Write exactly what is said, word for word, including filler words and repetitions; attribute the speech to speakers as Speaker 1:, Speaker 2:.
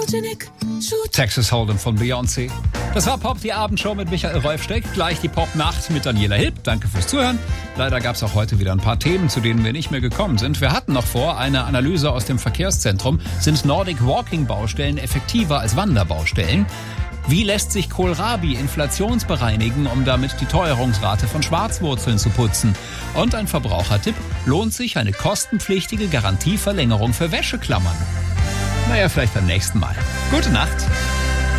Speaker 1: Texas Hold'em von Beyoncé. Das war Pop, die Abendshow mit Michael Rolfsteck. Gleich die Pop-Nacht mit Daniela Hilb. Danke fürs Zuhören. Leider gab es auch heute wieder ein paar Themen, zu denen wir nicht mehr gekommen sind. Wir hatten noch vor eine Analyse aus dem Verkehrszentrum. Sind Nordic Walking Baustellen effektiver als Wanderbaustellen? Wie lässt sich Kohlrabi inflationsbereinigen, um damit die Teuerungsrate von Schwarzwurzeln zu putzen? Und ein Verbrauchertipp: Lohnt sich eine kostenpflichtige Garantieverlängerung für Wäscheklammern? Naja, vielleicht beim nächsten Mal. Gute Nacht.